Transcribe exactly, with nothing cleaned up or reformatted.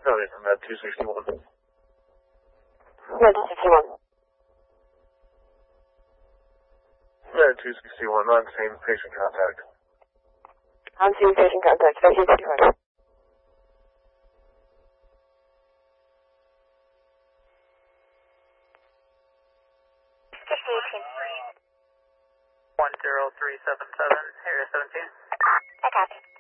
Copy from that two sixty-one. Yeah, two sixty-one. Yeah, two sixty-one, on-scene patient contact. On-scene patient contact, patient contact. one zero three seven seven, area seventeen. I copy.